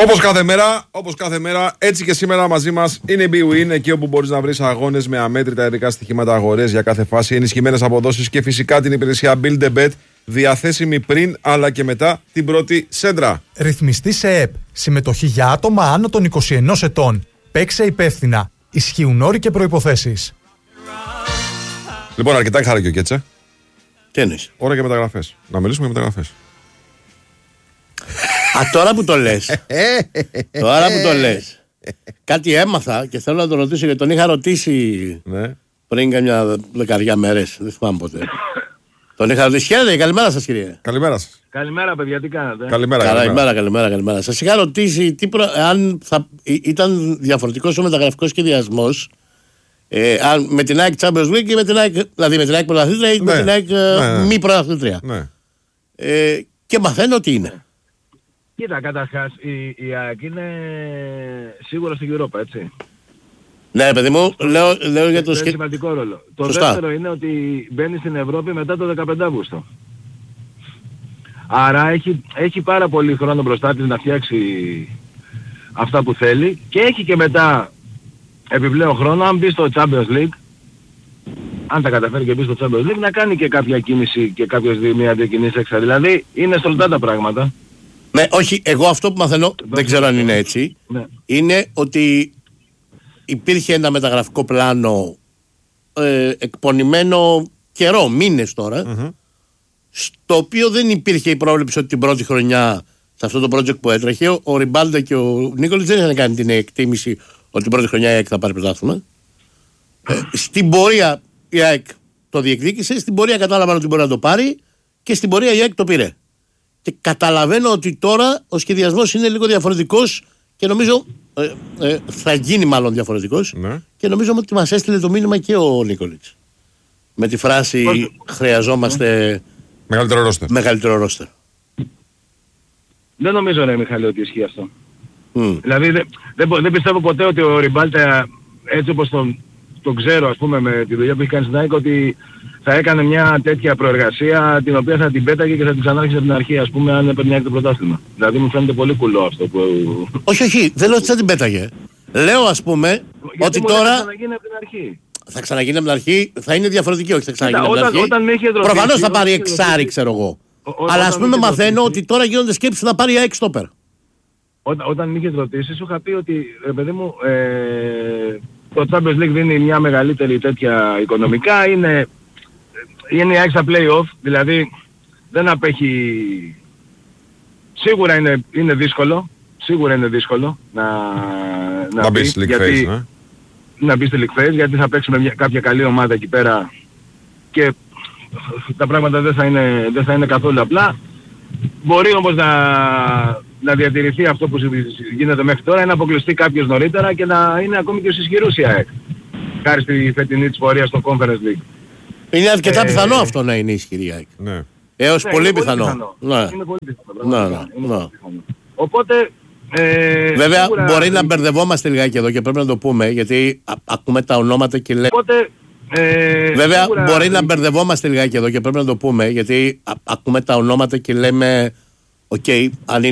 Όπως κάθε μέρα, έτσι και σήμερα μαζί μας είναι η BWIN, εκεί όπου μπορείς να βρεις αγώνες με αμέτρητα ειδικά στοιχήματα αγορές για κάθε φάση, ενισχυμένες αποδόσεις και φυσικά την υπηρεσία Build a Bet, διαθέσιμη πριν αλλά και μετά την πρώτη σέντρα. Ρυθμιστή σε ΕΠ. Συμμετοχή για άτομα άνω των 21 ετών. Παίξε υπεύθυνα. Ισχύουν όροι και προϋποθέσεις. Λοιπόν, αρκετά χάρη και ο Κέτσε. Τι εννοείς? Ώρα για μεταγραφές. Να μιλήσουμε για μεταγραφές. Τώρα που το λες. Τώρα που το λες. Κάτι έμαθα και θέλω να το ρωτήσω, γιατί τον είχα ρωτήσει πριν καμιά 10 μέρες. Δεν θυμάμαι ποτέ. Τον είχα ρωτήσει. Χαίρετε, καλημέρα σας, κύριε. Καλημέρα σας. Καλημέρα, παιδιά, τι κάνετε? Καλημέρα. Σας είχα ρωτήσει αν θα ήταν διαφορετικός ο μεταγραφικός σχεδιασμός με την ΑΕΚ Champions League ή με την ΑΕΚ, δηλαδή με την ΑΕΚ πρωταθλήτρια ή με την ΑΕΚ μη πρωταθλήτρια. Και μαθαίνω ότι είναι. Κοίτα, καταρχάς η ΑΕΚ είναι σίγουρα στην Europa, έτσι. Ναι, παιδί μου, λέω για το σημαντικό ρόλο. Το Σωστά. δεύτερο είναι ότι μπαίνει στην Ευρώπη μετά το 15 Αύγουστο. Άρα έχει πάρα πολύ χρόνο μπροστά της να φτιάξει αυτά που θέλει και έχει και μετά επιπλέον χρόνο, αν μπει στο Champions League, αν τα καταφέρει και μπει στο Champions League, να κάνει και κάποια κίνηση και κάποιες μία-δύο κινήσεις έξω. Δηλαδή είναι στολτά τα πράγματα. Ναι, όχι, εγώ αυτό που μαθαίνω, δεν ξέρω αν είναι έτσι, είναι ότι υπήρχε ένα μεταγραφικό πλάνο εκπονημένο καιρό, μήνες τώρα, στο οποίο δεν υπήρχε η πρόβλεψη ότι την πρώτη χρονιά σε αυτό το project που έτρεχε ο Ριμπάλντα και ο Νίκολιτς δεν είχαν κάνει την εκτίμηση ότι την πρώτη χρονιά η ΑΕΚ θα πάρει πρωτάθλημα. Στην πορεία η ΑΕΚ το διεκδίκησε, στην πορεία κατάλαβαν ότι μπορεί να το πάρει και στην πορεία η ΑΕΚ το πήρε. Και καταλαβαίνω ότι τώρα ο σχεδιασμός είναι λίγο διαφορετικός και νομίζω θα γίνει μάλλον διαφορετικός και νομίζω ότι μας έστειλε το μήνυμα και ο Νίκολιτς με τη φράση χρειαζόμαστε μεγαλύτερο ρόστερ. Δεν νομίζω, ρε Μιχάλη, ότι ισχύει αυτό. Δηλαδή δεν πιστεύω ποτέ ότι ο Ριμπάλτα, έτσι όπως τον ξέρω, ας πούμε, με τη δουλειά που έχει κάνει στην ΑΕΚ, ότι θα έκανε μια τέτοια προεργασία την οποία θα την πέταγε και θα την ξανάρχισε από την αρχή, ας πούμε, αν έπαιρνε το πρωτάθλημα. Δηλαδή μου φαίνεται πολύ κουλό αυτό που... Όχι, δεν λέω ότι θα την πέταγε. Λέω, ας πούμε, ότι τώρα... Θα ξαναγίνει από την αρχή. Θα ξαναγίνει από την αρχή, θα είναι διαφορετική, όχι θα ξαναγίνει από την αρχή. Προφανώς θα πάρει εξάρι, ξέρω εγώ. Αλλά ας πούμε μαθαίνω ότι τώρα γίνονται σκέψεις να πάρει ΑΕΚ στόπερ. Όταν με είχες ρωτήσει, σου είχα πει ότι, ρε παιδί μου, το Champions League δίνει μια μεγαλύτερη τέτοια οικονομικά, είναι η ΑΕΚ στα play-off, δηλαδή δεν απέχει, σίγουρα είναι δύσκολο να μπει στη League Phase, να μπει στη League Phase, γιατί θα παίξει με κάποια καλή ομάδα εκεί πέρα και τα πράγματα δεν θα είναι καθόλου απλά. Μπορεί όμως να διατηρηθεί αυτό που γίνεται μέχρι τώρα, να αποκλειστεί κάποιος νωρίτερα και να είναι ακόμη και συσχηρούς η ΑΕΚ, χάρη στη φετινή της πορεία στο Conference League. Είναι αρκετά πιθανό αυτό να είναι ισχυρή η ΑΕΚ. Έως πολύ πιθανό. Είναι πολύ πιθανό. Οπότε... βέβαια μπορεί να μπερδευόμαστε λιγάκι εδώ και πρέπει να το πούμε, γιατί ακούμε τα ονόματα και λέμε... Βέβαια μπορεί να μπερδευόμαστε λιγάκι εδώ και πρέπει να το πούμε, γιατί ακούμε τα ονόματα και λέμε αν